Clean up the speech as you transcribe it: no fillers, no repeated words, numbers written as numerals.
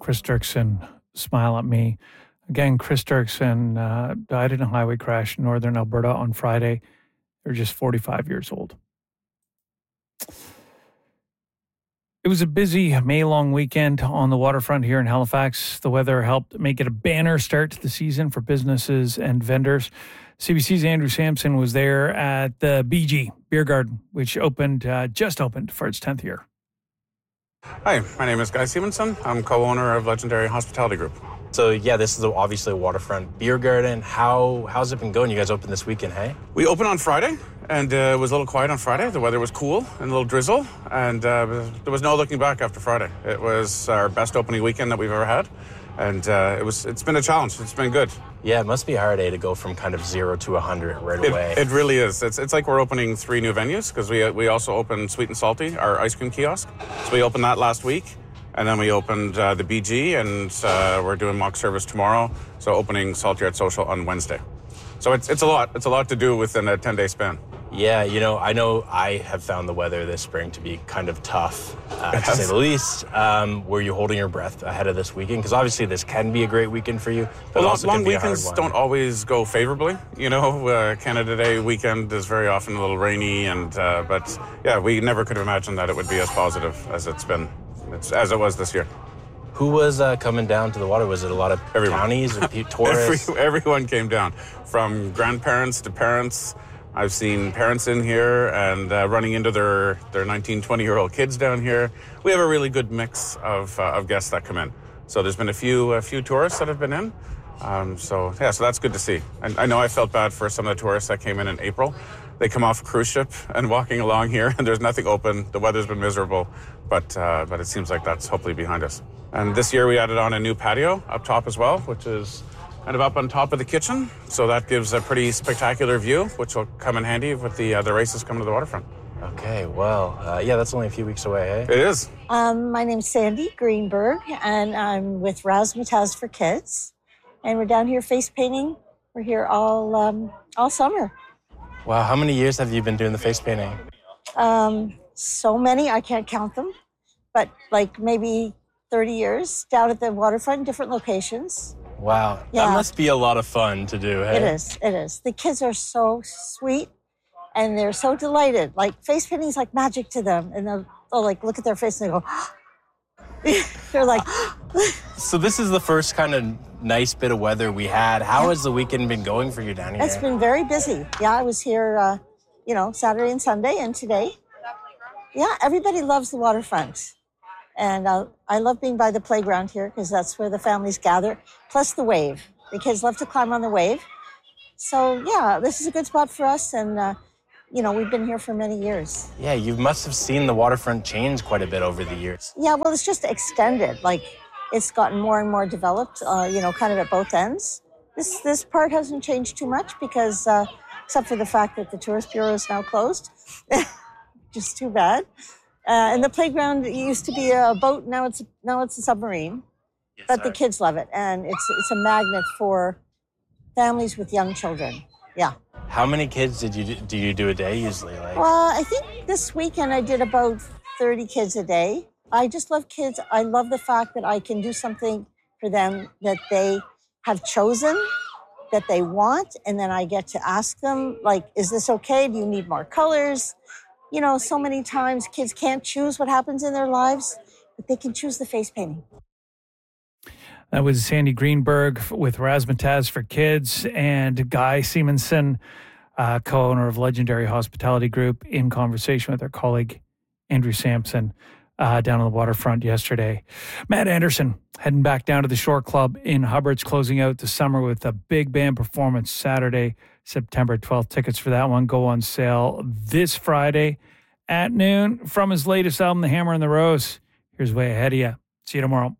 Chris Dirksen smile at me. Again, Chris Dirksen died in a highway crash in northern Alberta on Friday. They're just 45 years old. It was a busy May-long weekend on the waterfront here in Halifax. The weather helped make it a banner start to the season for businesses and vendors. CBC's Andrew Sampson was there at the BG Beer Garden, which just opened for its 10th year. Hi, my name is Guy Simonson. I'm co-owner of Legendary Hospitality Group. So yeah, this is obviously a waterfront beer garden. How's it been going? You guys opened this weekend, hey? We opened on Friday, and it was a little quiet on Friday. The weather was cool and a little drizzle, and there was no looking back after Friday. It was our best opening weekend that we've ever had, and it's been a challenge. It's been good. Yeah, it must be hard, to go from kind of 0 to 100 right away. It really is. It's like we're opening 3 new venues, because we also opened Sweet and Salty, our ice cream kiosk. So we opened that last week. And then we opened the BG, and we're doing mock service tomorrow. So opening Salty Art Social on Wednesday. So it's a lot. It's a lot to do within a 10-day span. Yeah, I know I have found the weather this spring to be kind of tough, to say the least. Were you holding your breath ahead of this weekend? Because obviously this can be a great weekend for you, but also long can be weekends a hard one. don't always go favorably. Canada Day weekend is very often a little rainy, but yeah, we never could have imagined that it would be as positive as it's been. As it was this year. Who was coming down to the water? Was it a lot of townies or tourists? Everyone came down, from grandparents to parents. I've seen parents in here and running into their 19, 20-year-old kids down here. We have a really good mix of guests that come in. So there's been a few tourists that have been in. So that's good to see. I know I felt bad for some of the tourists that came in April. They come off a cruise ship and walking along here, and there's nothing open. The weather's been miserable, but it seems like that's hopefully behind us. And this year we added on a new patio up top as well, which is kind of up on top of the kitchen. So that gives a pretty spectacular view, which will come in handy with the races coming to the waterfront. Okay, well, that's only a few weeks away, eh? It is. My name's Sandy Greenberg, and I'm with Razzmatazz for Kids. And we're down here face painting. We're here all summer. Wow, how many years have you been doing the face painting? So many, I can't count them, but like maybe 30 years down at the waterfront, different locations. Wow, Yeah. That must be a lot of fun to do, hey? It is. The kids are so sweet, and they're so delighted. Like, face painting is like magic to them, and they'll like look at their face and they go, they're like. So this is the first kind of nice bit of weather we had. How has the weekend been going for you down here? It's been very busy. Yeah, I was here, Saturday and Sunday and today. Yeah, everybody loves the waterfront. And I love being by the playground here because that's where the families gather, plus the wave. The kids love to climb on the wave. So, yeah, this is a good spot for us. And, we've been here for many years. Yeah, you must have seen the waterfront change quite a bit over the years. Yeah, well, it's just extended. Like, it's gotten more and more developed, kind of at both ends. This part hasn't changed too much because, except for the fact that the tourist bureau is now closed, just too bad. And the playground used to be a boat. Now it's a submarine. Yes, but the kids love it, and it's a magnet for families with young children. Yeah. How many kids do you do a day usually? Well, I think this weekend I did about 30 kids a day. I just love kids. I love the fact that I can do something for them that they have chosen, that they want, and then I get to ask them, like, is this okay? Do you need more colors? So many times kids can't choose what happens in their lives, but they can choose the face painting. That was Sandy Greenberg with Razzmatazz for Kids, and Guy Simonson, co-owner of Legendary Hospitality Group, in conversation with our colleague Andrew Sampson down on the waterfront yesterday. Matt Anderson heading back down to the Shore Club in Hubbard's, closing out the summer with a big band performance Saturday, September 12th. Tickets for that one go on sale this Friday at noon. From his latest album, The Hammer and the Rose, here's Way Ahead of You. See you tomorrow.